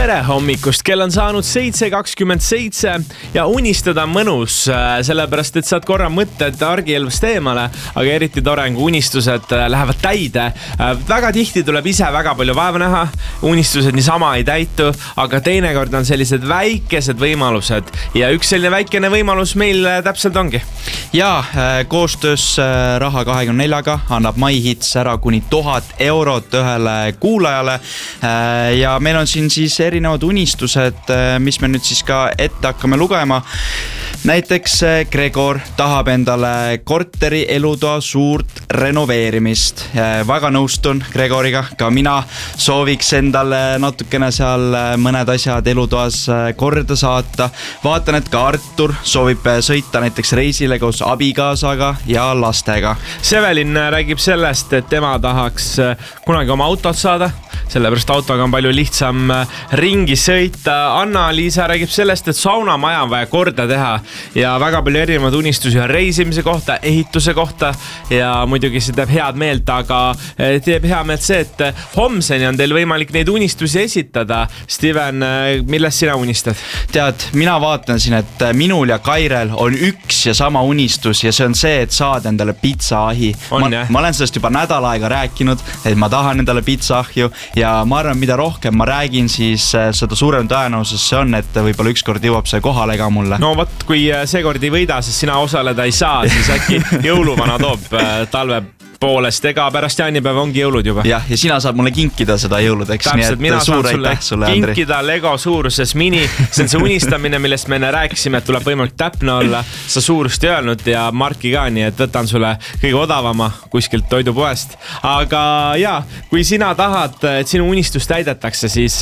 Tere hommikust, kell on saanud 7:27 ja unistada on mõnus, sellepärast et saad korra mõtted argielvast eemale, aga eriti tore on, kui unistused lähevad täide. Väga tihti tuleb ise väga palju vaeva näha, unistused niisama ei täitu, aga teinekord on sellised väikesed võimalused ja üks selline väikene võimalus meil täpselt ongi. Ja koostöös Raha24-ga annab MyHits ära kuni 1000 eurot ühele kuulajale ja meil on siin siis erinevad unistused, mis me nüüd siis ka ette hakkame lugema. Näiteks Gregor tahab endale korteri elutoa suurt renoveerimist. Väga nõustun Gregoriga, ka mina sooviks endale natukene seal mõned asjad elutoas korda saata. Vaatan, et ka Artur soovib sõita näiteks reisile koos abikaasaga ja lastega. Sevelin räägib sellest, et tema tahaks kunagi oma autot saada, sellepärast autoga on palju lihtsam ringi sõita. Anna-Liisa räägib sellest, et saunamaja on vaja korda teha ja väga palju erinevad unistusi on reisimise kohta, ehituse kohta ja muidugi see teeb head meelt, aga teeb hea meelt see, et homseni on teil võimalik neid unistusi esitada. Steven, millest sina unistad? Tead, mina vaatan siin, et minul ja Kairel on üks ja sama unistus ja see on see, et saad endale pitsaahi. Ma olen sellest juba nädal aega rääkinud, et ma tahan endale pitsaahju ja ma arvan, mida rohkem ma räägin, siis seda suurem tõenäosus see on, et võib-olla ükskord jõuab see kohale ka mulle. No võt, kui seekord ei võida, sest sina osaleda ei saa, siis äkki jõuluvana toob talve poolest, ega pärast jaanipäeva ongi jõulud juba. Ja sina saad mulle kinkida seda jõuludeks. Täpselt, mina saan sulle kinkida Lego suuruses mini. See on see unistamine, millest me enne rääkisime, et tuleb võimalik täpne olla. Sa suurust ei öelnud ja Marki ka, nii et võtan sulle kõige odavama kuskilt toidupoest. Aga ja, kui sina tahad, et sinu unistus täidetakse, siis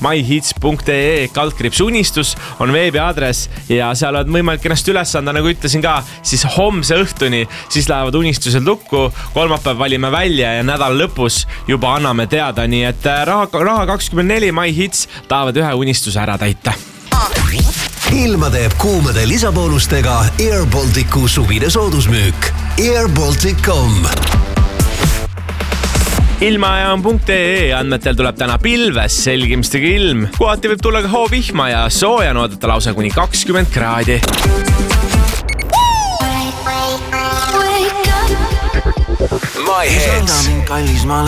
myhits.ee/unistus on veebiaadress ja seal on võimalik ennast üles anda, nagu ütlesin ka, siis homse õhtuni, siis lähevad unistused lukku, kolmapäev valime välja ja nädal lõpus juba anname teada, nii et Raha24 MyHits tahavad ühe unistuse ära täita. Ilma teeb kuumade lisaboonustega Air Balticu suvine soodusmüük. airbaltic.com Ilmaajaam.ee andmetel tuleb täna pilves, selgimistega ilm. Kohati võib tulla ka hoovihma ja sooja oodata lausa kuni 20 kraadi. My Hits.